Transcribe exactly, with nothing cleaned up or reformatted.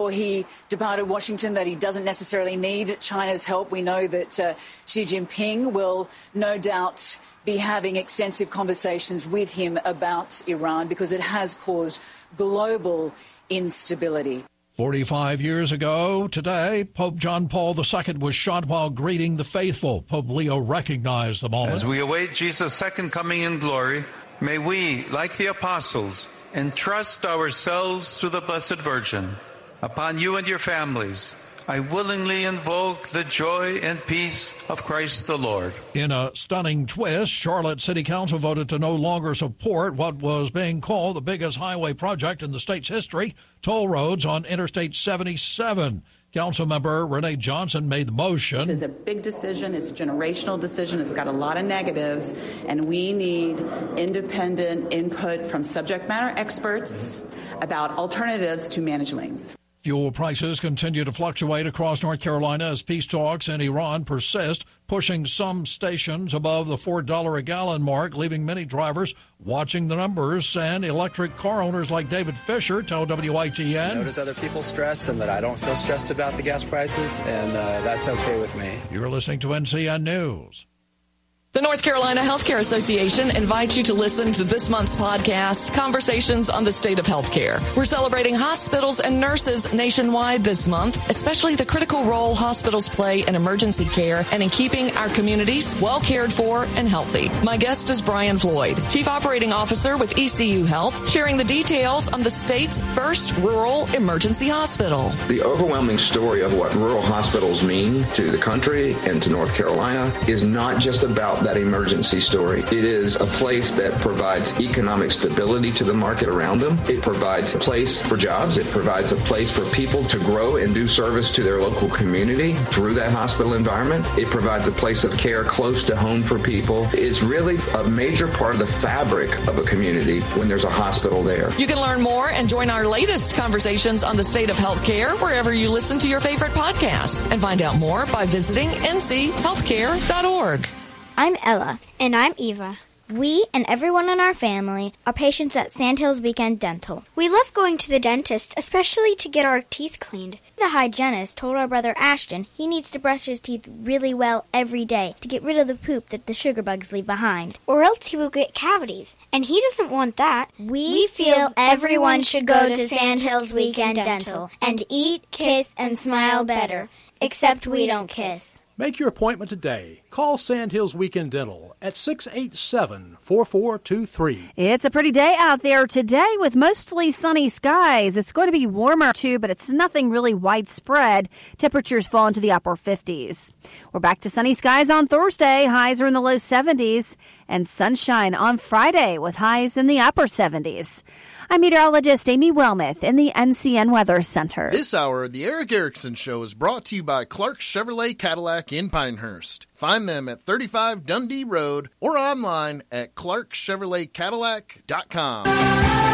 He departed Washington that he doesn't necessarily need China's help. We know that uh, Xi Jinping will no doubt be having extensive conversations with him about Iran because it has caused global instability. forty-five years ago today, Pope John Paul the Second was shot while greeting the faithful. Pope Leo recognized the moment. As we await Jesus' second coming in glory, may we, like the apostles, entrust ourselves to the Blessed Virgin. Upon you and your families, I willingly invoke the joy and peace of Christ the Lord. In a stunning twist, Charlotte City Council voted to no longer support what was being called the biggest highway project in the state's history, toll roads on Interstate seventy-seven. Councilmember Renee Johnson made the motion. This is a big decision. It's a generational decision. It's got a lot of negatives, and we need independent input from subject matter experts about alternatives to managed lanes. Fuel prices continue to fluctuate across North Carolina as peace talks in Iran persist, pushing some stations above the four dollars a gallon mark, leaving many drivers watching the numbers. And electric car owners like David Fisher tell W I T N. I notice other people stressed and that I don't feel stressed about the gas prices, and uh, that's okay with me. You're listening to N C N News. The North Carolina Healthcare Association invites you to listen to this month's podcast, Conversations on the State of Healthcare. We're celebrating hospitals and nurses nationwide this month, especially the critical role hospitals play in emergency care and in keeping our communities well cared for and healthy. My guest is Brian Floyd, Chief Operating Officer with E C U Health, sharing the details on the state's first rural emergency hospital. The overwhelming story of what rural hospitals mean to the country and to North Carolina is not just about that emergency story. It is a place that provides economic stability to the market around them. It provides a place for jobs. It provides a place for people to grow and do service to their local community through that hospital environment. It provides a place of care close to home for people. It's really a major part of the fabric of a community when there's a hospital there. You can learn more and join our latest Conversations on the State of Healthcare wherever you listen to your favorite podcasts, and find out more by visiting N C healthcare dot org. I'm Ella. And I'm Eva. We and everyone in our family are patients at Sandhills Weekend Dental. We love going to the dentist, especially to get our teeth cleaned. The hygienist told our brother Ashton he needs to brush his teeth really well every day to get rid of the poop that the sugar bugs leave behind, or else he will get cavities, and he doesn't want that. We, we feel everyone should go to Sandhills Weekend Dental and eat, kiss, and smile better, except we don't kiss. Make your appointment today. Call Sandhills Weekend Dental at six eight seven, four four two three. It's a pretty day out there today with mostly sunny skies. It's going to be warmer too, but it's nothing really widespread. Temperatures fall into the upper fifties. We're back to sunny skies on Thursday. Highs are in the low seventies. And sunshine on Friday with highs in the upper seventies. I'm meteorologist Amy Wilmoth in the N C N Weather Center. This hour, the Eric Erickson Show is brought to you by Clark Chevrolet Cadillac in Pinehurst. Find them at thirty-five Dundee Road or online at clark chevrolet cadillac dot com.